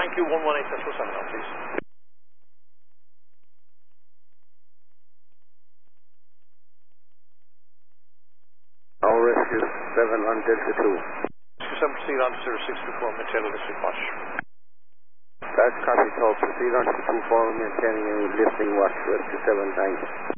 Thank you, 118 Decimal 7 now, please. Our rescue 7 on Delta 2. Rescue 7, proceed on to 0624, maintain a district watch. That's copy, so proceed on to 24, maintaining a lifting watch, rescue 7, thanks.